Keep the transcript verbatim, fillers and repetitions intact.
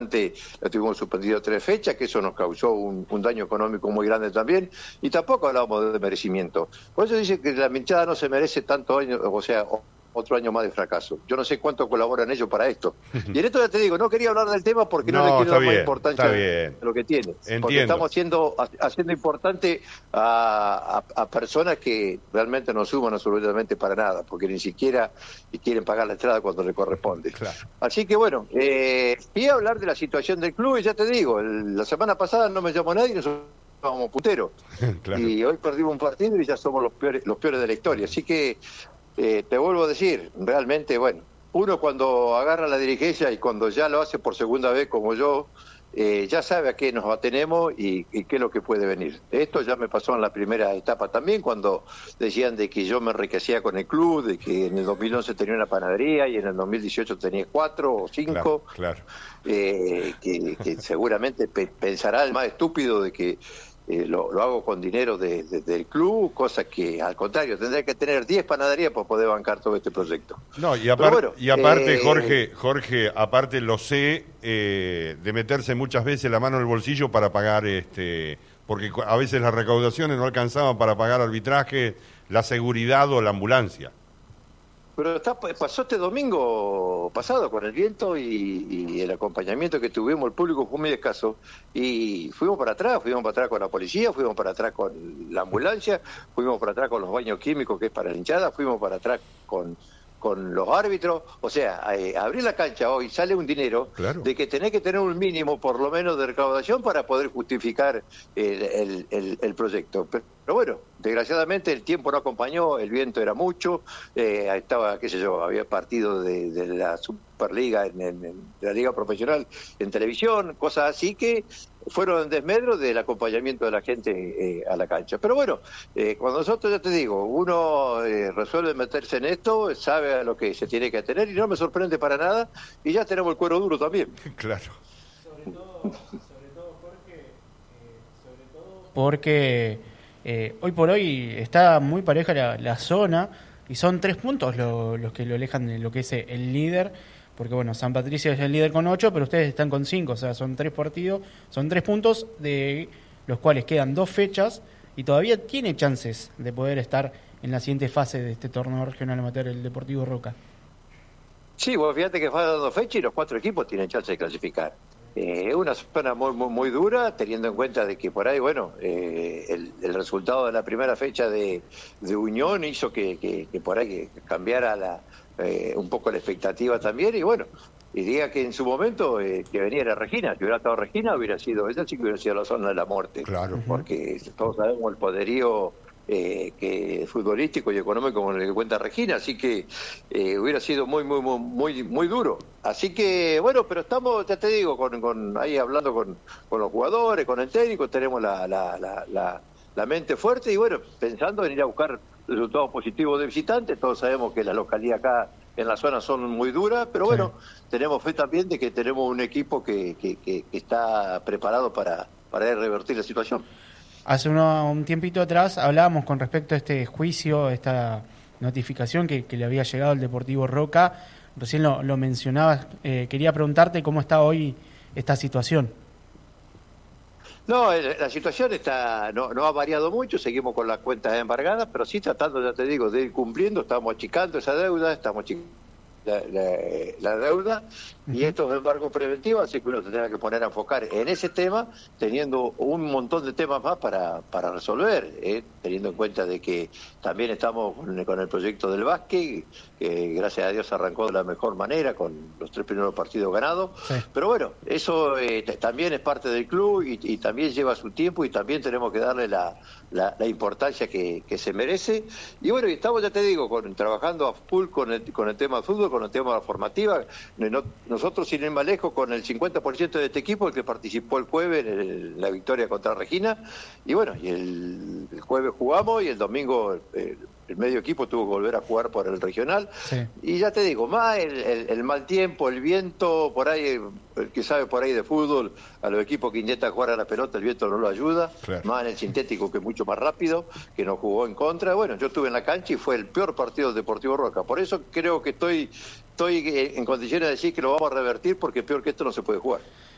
la tuvimos suspendido tres fechas, que eso nos causó un, un daño económico muy grande también, y tampoco hablábamos de merecimiento. Por eso dice que la hinchada no se merece tanto año, o sea, otro año más de fracaso. Yo no sé cuánto colaboran ellos para esto. Y en esto ya te digo, no quería hablar del tema porque no, no le quiero dar más importancia de lo que tiene. Entiendo. Porque estamos haciendo, haciendo importante a, a, a personas que realmente no suman absolutamente para nada, porque ni siquiera quieren pagar la entrada cuando le corresponde. Claro. Así que bueno, eh, fui a hablar de la situación del club y ya te digo, el, la semana pasada no me llamó nadie y nosotros estábamos puteros. Claro. Y hoy perdimos un partido y ya somos los peores, los peores de la historia. Así que Eh, te vuelvo a decir, realmente, bueno, uno cuando agarra la dirigencia y cuando ya lo hace por segunda vez como yo, eh, ya sabe a qué nos atenemos y, y qué es lo que puede venir. Esto ya me pasó en la primera etapa también, cuando decían de que yo me enriquecía con el club, de que en el dos mil once tenía una panadería y en el dos mil dieciocho tenía cuatro o cinco, claro, claro. Eh, que, que seguramente pe pensará el más estúpido de que Eh, lo, lo hago con dinero de, de, del club, cosa que al contrario, tendría que tener diez panaderías para poder bancar todo este proyecto. No, y, apar bueno, y aparte, eh, Jorge, Jorge, aparte lo sé, eh, de meterse muchas veces la mano en el bolsillo para pagar, este porque a veces las recaudaciones no alcanzaban para pagar arbitraje, la seguridad o la ambulancia. Pero está, pasó este domingo pasado con el viento y, y el acompañamiento que tuvimos, el público fue muy escaso y fuimos para atrás, fuimos para atrás con la policía, fuimos para atrás con la ambulancia, fuimos para atrás con los baños químicos que es para la hinchada, fuimos para atrás con, con los árbitros, o sea, eh, abrir la cancha hoy sale un dinero, claro, de que tenés que tener un mínimo por lo menos de recaudación para poder justificar el, el, el, el proyecto. Pero, Pero bueno, desgraciadamente el tiempo no acompañó, el viento era mucho, eh, estaba, qué sé yo, había partido de, de la Superliga, en, en, en la Liga Profesional en televisión, cosas así que fueron en desmedro del acompañamiento de la gente eh, a la cancha. Pero bueno, eh, cuando nosotros, ya te digo, uno eh, resuelve meterse en esto, sabe a lo que se tiene que tener y no me sorprende para nada, y ya tenemos el cuero duro también. Claro. Sobre todo, sobre todo Jorge, eh, sobre todo porque... Eh, hoy por hoy está muy pareja la, la zona y son tres puntos lo, los que lo alejan de lo que es el líder, porque bueno, San Patricio es el líder con ocho, pero ustedes están con cinco, o sea, son tres partidos, son tres puntos de los cuales quedan dos fechas y todavía tiene chances de poder estar en la siguiente fase de este torneo regional amateur, el Deportivo Roca. Sí, vos fíjate que faltan dos fechas y los cuatro equipos tienen chance de clasificar. Es eh, una zona muy, muy muy dura, teniendo en cuenta de que por ahí, bueno, eh, el, el resultado de la primera fecha de, de Unión hizo que, que, que por ahí que cambiara la, eh, un poco la expectativa también, y bueno, diría que en su momento eh, que venía era Regina, si hubiera estado Regina hubiera sido, esa sí que hubiera sido la zona de la muerte, claro, porque todos sabemos el poderío Eh, que futbolístico y económico con el que cuenta Regina, así que eh, hubiera sido muy muy muy muy muy duro. Así que bueno, pero estamos, ya te digo, con, con ahí hablando con, con los jugadores, con el técnico, tenemos la, la, la, la, la mente fuerte y bueno, pensando en ir a buscar resultados positivos de visitantes. Todos sabemos que la localidad acá en la zona son muy duras, pero bueno, sí, tenemos fe también de que tenemos un equipo que, que, que, que está preparado para, para revertir la situación. Hace uno, un tiempito atrás hablábamos con respecto a este juicio, esta notificación que, que le había llegado al Deportivo Roca. Recién lo, lo mencionabas. Eh, quería preguntarte cómo está hoy esta situación. No, la situación está no, no ha variado mucho, seguimos con las cuentas embargadas, pero sí tratando, ya te digo, de ir cumpliendo, estamos achicando esa deuda, estamos achicando La, la, la deuda y estos embargos preventivos, así que uno se tiene que poner a enfocar en ese tema, teniendo un montón de temas más para, para resolver, ¿eh? Teniendo en cuenta de que también estamos con, con el proyecto del básquet, que gracias a Dios arrancó de la mejor manera, con los tres primeros partidos ganados, sí, pero bueno, eso eh, también es parte del club y, y también lleva su tiempo y también tenemos que darle la, la, la importancia que, que se merece, y bueno, y estamos, ya te digo, con, trabajando a full con el, con el tema de fútbol, con el tema de la formativa. No, nosotros, sin ir más lejos, con el cincuenta por ciento de este equipo, el que participó el jueves en el, la victoria contra Regina, y bueno, y el, el jueves jugamos y el domingo el, el medio equipo tuvo que volver a jugar por el regional, sí, y ya te digo, más el, el, el mal tiempo, el viento, por ahí, el que sabe por ahí de fútbol, a los equipos que intentan jugar a la pelota, el viento no lo ayuda, claro, más en el sintético, que es mucho más rápido, que nos jugó en contra. Bueno, yo estuve en la cancha y fue el peor partido del Deportivo Roca, por eso creo que estoy, estoy en condiciones de decir que lo vamos a revertir, porque peor que esto no se puede jugar.